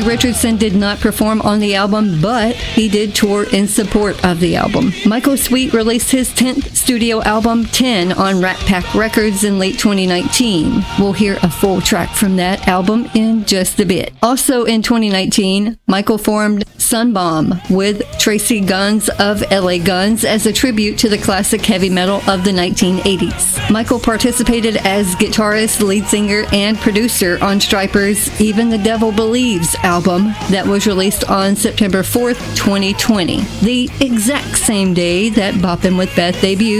Terry Richardson did not perform on the album, but he did tour in support of the album. Michael Sweet released his 10th studio album, 10, on Rat Pack Records in late 2019. We'll hear a full track from that album in just a bit. Also in 2019, Michael formed Sunbomb with Tracy Guns of LA Guns as a tribute to the classic heavy metal of the 1980s. Michael participated as guitarist, lead singer, and producer on Stryper's Even the Devil Believes album that was released on September 4th, 2020, the exact same day that Boppin' with Beth debuted